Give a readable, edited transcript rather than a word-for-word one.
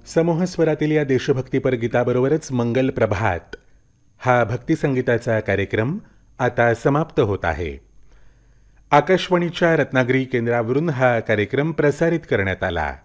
समूहस्वरातील या देशभक्तीपर गीताबरोबरच मंगल प्रभात हा भक्तिसंगीताचा कार्यक्रम आता समाप्त होत आहे. आकाशवाणीच्या रत्नागिरी केंद्रावरून हा कार्यक्रम प्रसारित करण्यात आला.